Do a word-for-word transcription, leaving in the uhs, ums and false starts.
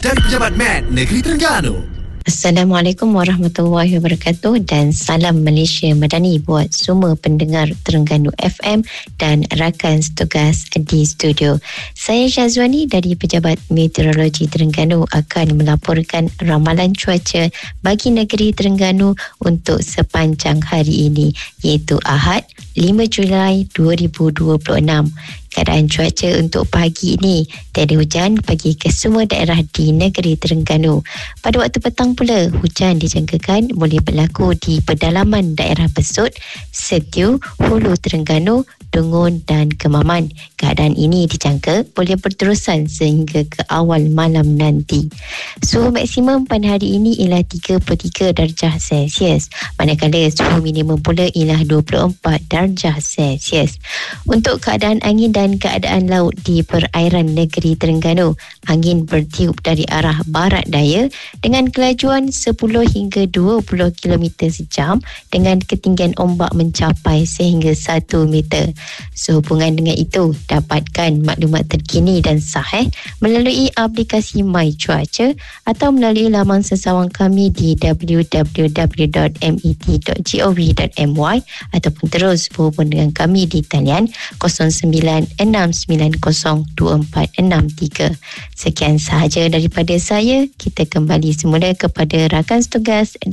dari Pejabat Med Negeri Terengganu. Assalamualaikum warahmatullahi wabarakatuh dan salam Malaysia Madani buat semua pendengar Terengganu F M dan rakan setugas di studio. Saya Syazwani dari Pejabat Meteorologi Terengganu akan melaporkan ramalan cuaca bagi negeri Terengganu untuk sepanjang hari ini, iaitu Ahad lima Julai dua ribu dua puluh enam. Keadaan cuaca untuk pagi ini, tiada hujan bagi ke semua daerah di negeri Terengganu. Pada waktu petang pula, hujan dijangkakan boleh berlaku di pedalaman daerah Besut, Setiu, Hulu Terengganu, Dungun dan Kemaman. Keadaan ini dijangka boleh berterusan sehingga ke awal malam nanti. Suhu maksimum pada hari ini ialah tiga puluh tiga darjah Celsius, manakala suhu minimum pula ialah dua puluh empat darjah Celsius. Untuk keadaan angin dan keadaan laut di perairan negeri Terengganu, angin bertiup dari arah barat daya dengan kelajuan sepuluh hingga dua puluh kilometer sejam dengan ketinggian ombak mencapai sehingga satu meter. Sehubungan dengan itu, dapatkan maklumat terkini dan sahih melalui aplikasi My Cuaca atau melalui laman sesawang kami di w w w dot met dot gov dot my ataupun terus berhubung dengan kami di talian kosong sembilan enam sembilan kosong dua empat enam tiga. Sekian sahaja daripada saya. Kita kembali semula kepada rakan setugas